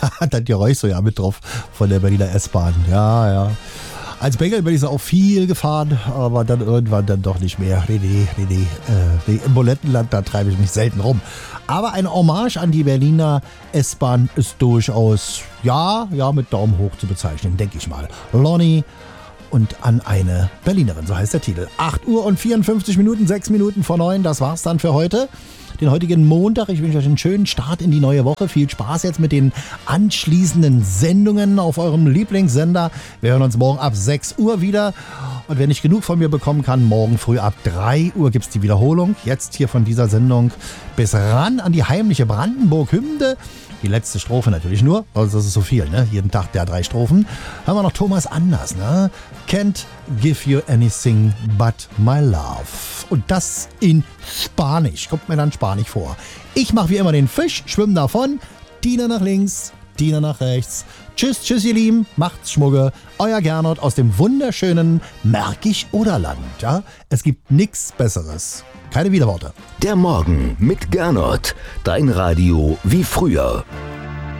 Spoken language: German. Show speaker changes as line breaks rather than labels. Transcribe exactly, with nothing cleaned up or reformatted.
Das Geräusch so ja mit drauf von der Berliner S-Bahn. Ja, ja. Als Bengel bin ich so auch viel gefahren, aber dann irgendwann dann doch nicht mehr. Nee, nee, nee, nee. Äh, nee im Bulettenland, da treibe ich mich selten rum. Aber eine Hommage an die Berliner S-Bahn ist durchaus, ja, ja, mit Daumen hoch zu bezeichnen, denke ich mal. Lonnie und an eine Berlinerin, so heißt der Titel. acht Uhr und vierundfünfzig Minuten, sechs Minuten vor neun, das war's dann für heute. Den heutigen Montag. Ich wünsche euch einen schönen Start in die neue Woche. Viel Spaß jetzt mit den anschließenden Sendungen auf eurem Lieblingssender. Wir hören uns morgen ab sechs Uhr wieder. Und wer nicht genug von mir bekommen kann, morgen früh ab drei Uhr gibt es die Wiederholung. Jetzt hier von dieser Sendung bis ran an die heimliche Brandenburg-Hymne. Die letzte Strophe natürlich nur, also das ist so viel, ne? Jeden Tag der drei Strophen. Haben wir noch Thomas Anders, ne? Can't give you anything but my love. Und das in Spanisch, kommt mir dann Spanisch vor. Ich mache wie immer den Fisch, schwimme davon, Tina nach links, Tina nach rechts. Tschüss, tschüss ihr Lieben, macht's Schmugge. Euer Gernot aus dem wunderschönen Märkisch-Oderland, ja? Es gibt nichts Besseres. Keine Widerworte.
Der Morgen mit Gernot. Dein Radio wie früher.